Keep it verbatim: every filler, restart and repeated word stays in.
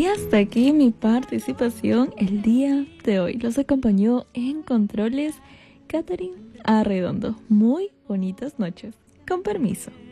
hasta aquí mi participación el día de hoy. Los acompañó en controles Catherine Arredondo. Muy bonitas noches. Con permiso.